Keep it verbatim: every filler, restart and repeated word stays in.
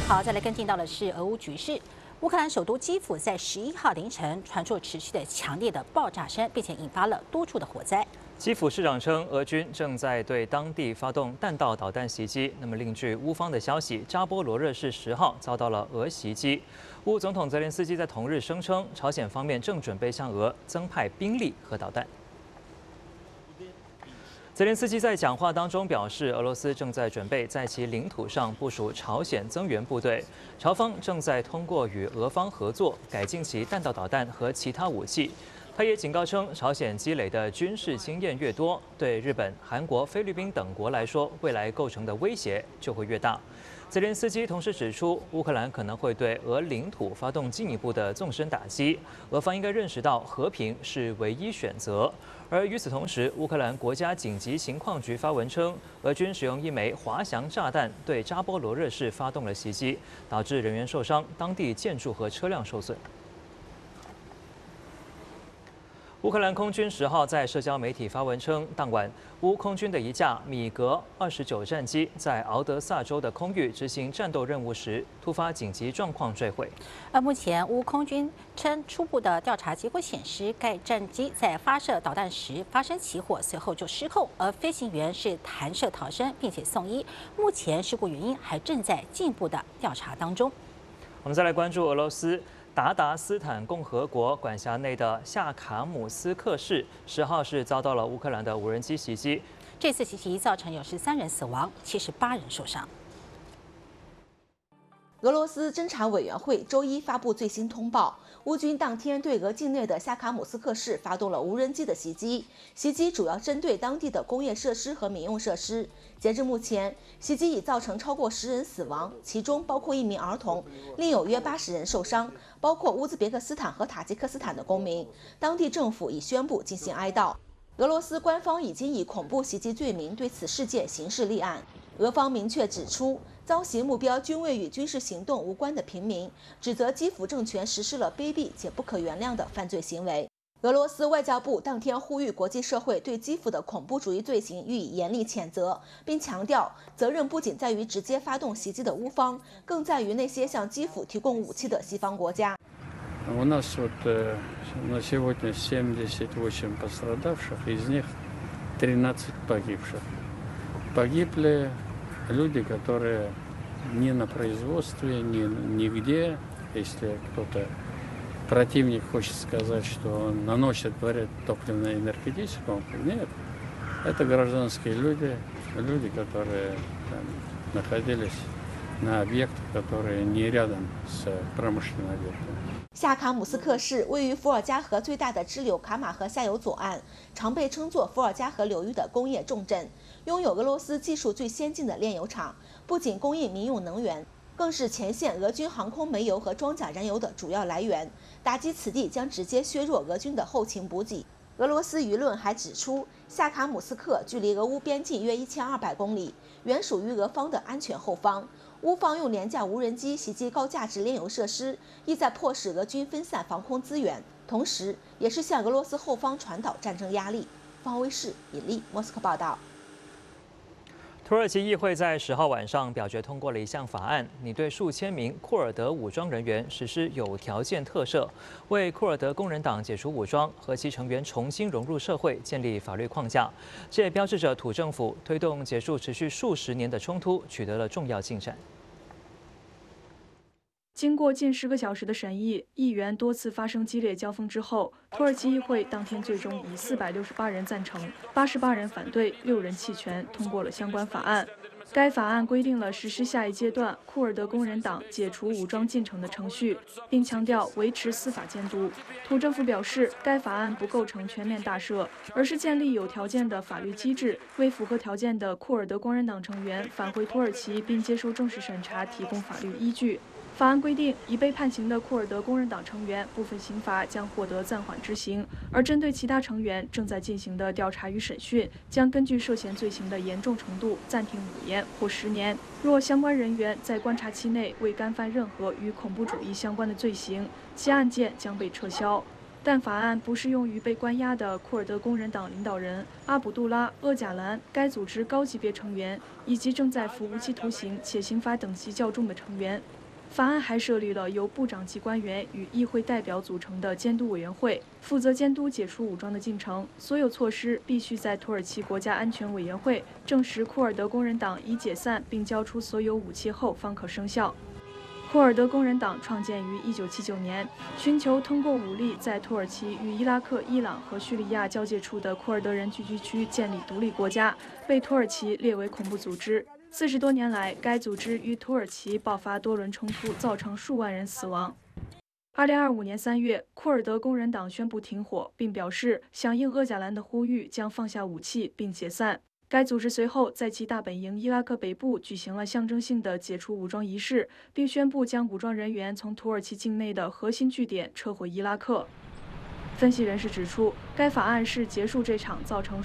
好，再来跟进到的是俄乌局势。乌克兰首都基辅在十一号凌晨传出持续的强烈的爆炸声，并且引发了多处的火灾。 基辅市长称，俄军正在对当地发动弹道导弹袭击。那么，另据乌方的消息，扎波罗热市十号遭到了俄袭击。乌总统泽连斯基在同日声称，朝鲜方面正准备向俄增派兵力和导弹。 泽连斯基在讲话当中表示，俄罗斯正在准备在其领土上部署朝鲜增援部队，朝方正在通过与俄方合作改进其弹道导弹和其他武器。他也警告称，朝鲜积累的军事经验越多，对日本、韩国、菲律宾等国来说，未来构成的威胁就会越大。 泽连斯基同时指出，乌克兰可能会对俄领土发动进一步的纵深打击，俄方应该认识到和平是唯一选择。而与此同时，乌克兰国家紧急情况局发文称，俄军使用一枚滑翔炸弹对扎波罗热市发动了袭击，导致人员受伤，当地建筑和车辆受损。 乌克兰空军十号在社交媒体发文称，当晚乌空军的一架米格二十九战机在敖德萨州的空域执行战斗任务时，突发紧急状况坠毁。 而目前乌空军称，初步的调查结果显示，该战机在发射导弹时发生起火，随后就失控，而飞行员是弹射逃生，并且送医。目前事故原因还正在进一步的调查当中。 我们再来关注俄罗斯。 达达斯坦共和国管辖内的夏卡姆斯克市十号是遭到了乌克兰的无人机袭击。 这次袭击造成有十三人死亡，七十八人受伤。 俄罗斯侦查委员会周一发布最新通报，乌军当天对俄境内的夏卡姆斯克市发动了无人机的袭击，袭击主要针对当地的工业设施和民用设施。截至目前，袭击已造成超过十人死亡，其中包括一名儿童，另有约八十人受伤，包括乌兹别克斯坦和塔吉克斯坦的公民。当地政府已宣布进行哀悼。俄罗斯官方已经以恐怖袭击罪名对此事件刑事立案。俄方明确指出， 遭袭目标均未与军事行动无关的平民，指责基辅政权实施了卑鄙且不可原谅的犯罪行为。俄罗斯外交部当天呼吁国际社会对基辅的恐怖主义罪行予以严厉谴责，并强调责任不仅在于直接发动袭击的乌方，更在于那些向基辅提供武器的西方国家。 У нас вот на сегодня семьдесят восемь пострадавших, из них тринадцать погибших. Погибли люди, которые ни на производстве, ни нигде. Если кто-то противник хочет сказать, что он наносит вред топливно-энергетическому, нет. Это гражданские люди, люди, которые там находились на объектах, которые не рядом с промышленным объектом. 夏卡姆斯克市位于伏尔加河最大的支流卡马河下游左岸，常被称作伏尔加河流域的工业重镇，拥有俄罗斯技术最先进的炼油厂，不仅供应民用能源，更是前线俄军航空煤油和装甲燃油的主要来源。打击此地将直接削弱俄军的后勤补给。俄罗斯舆论还指出，夏卡姆斯克距离俄乌边境约一千二百公里，原属于俄方的安全后方。 乌方用廉价无人机袭击高价值炼油设施，意在迫使俄军分散防空资源，同时也是向俄罗斯后方传导战争压力。方卫视尹丽莫斯科报道。 土耳其议会在十号晚上表决通过了一项法案，拟对数千名库尔德武装人员实施有条件特赦，为库尔德工人党解除武装和其成员重新融入社会建立法律框架。这也标志着土政府推动结束持续数十年的冲突取得了重要进展。 经过近十个小时的审议，议员多次发生激烈交锋之后，土耳其议会当天最终以四百六十八人赞成、八十八人反对、六人弃权通过了相关法案。该法案规定了实施下一阶段库尔德工人党解除武装进程的程序，并强调维持司法监督。土政府表示，该法案不构成全面大赦，而是建立有条件的法律机制，为符合条件的库尔德工人党成员返回土耳其并接受正式审查提供法律依据。 法案规定，已被判刑的库尔德工人党成员部分刑罚将获得暂缓执行，而针对其他成员正在进行的调查与审讯，将根据涉嫌罪行的严重程度暂停五年或十年。若相关人员在观察期内未干犯任何与恐怖主义相关的罪行，其案件将被撤销。 但法案不适用于被关押的库尔德工人党领导人阿卜杜拉·鄂贾兰、该组织高级别成员以及正在服无期徒刑且刑罚等级较重的成员。法案还设立了由部长级官员与议会代表组成的监督委员会，负责监督解除武装的进程。所有措施必须在土耳其国家安全委员会证实库尔德工人党已解散并交出所有武器后方可生效。库尔德工人党创建于一九七九年，寻求通过武力在土耳其与伊拉克、伊朗和叙利亚交界处的库尔德人聚居区建立独立国家，被土耳其列为恐怖组织。四十多年来，该组织与土耳其爆发多轮冲突，造成数万人死亡。二零二五年三月，库尔德工人党宣布停火，并表示响应鄂贾兰的呼吁，将放下武器并解散。该组织随后在其大本营伊拉克北部举行了象征性的解除武装仪式，并宣布将武装人员从土耳其境内的核心据点撤回伊拉克。分析人士指出，该法案是结束这场造成